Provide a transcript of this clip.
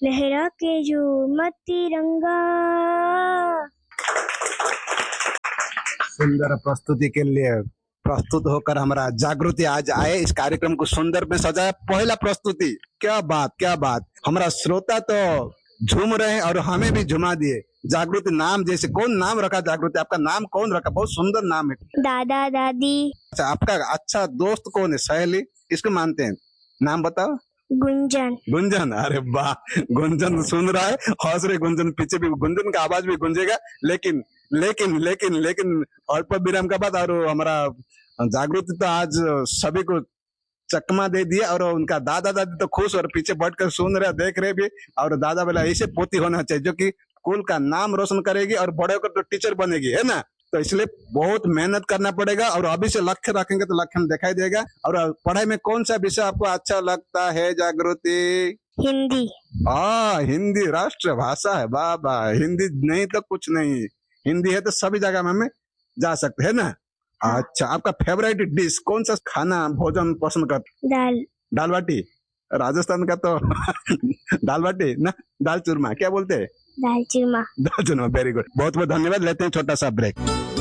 लहरा के झूमा तिरंगा। सुंदर प्रस्तुति के लिए प्रस्तुत होकर हमारा जागृति आज आए, इस कार्यक्रम को सुंदर में सजाया। पहला प्रस्तुति, क्या बात क्या बात। हमारा श्रोता तो झूम रहे हैं और हमें भी झुमा दिए। जागृति नाम जैसे, कौन नाम रखा जागृति? आपका नाम कौन रखा? बहुत सुंदर नाम है। दादा दादी। अच्छा, आपका अच्छा दोस्त कौन है? सहेली किसको मानते हैं? नाम बताओ। गुंजन। गुंजन, अरे वाह, गुंजन सुन रहा है, हंस रहे गुंजन, पीछे भी गुंजन का आवाज भी गूंजेगा। लेकिन लेकिन लेकिन लेकिन अल्प विराम का बाद, और हमारा जागृति तो आज सभी को चकमा दे दिया, और उनका दादा दादी तो खुश और पीछे बैठकर सुन रहे, देख रहे भी। और दादा बोला ऐसे पोती होना चाहिए जो कि कुल का नाम रोशन करेगी और बड़े होकर तो टीचर बनेगी, है ना। तो इसलिए बहुत मेहनत करना पड़ेगा, और अभी से लक्ष्य रखेंगे तो लक्ष्य दिखाई देगा। और पढ़ाई में कौन सा विषय आपको अच्छा लगता है जागृति? हिंदी। हिंदी राष्ट्र भाषा है, वाह वाह। हिंदी नहीं तो कुछ नहीं, हिंदी है तो सभी जगह में हमें जा सकते हैं ना। अच्छा, आपका फेवरेट डिश कौन सा खाना भोजन पसंद करते? दाल। दाल बाटी। राजस्थान का तो दाल बाटी ना, दाल चूरमा क्या बोलते हैं? दाल चूरमा। दाल चूरमा, वेरी गुड। बहुत बहुत धन्यवाद। लेते हैं छोटा सा ब्रेक।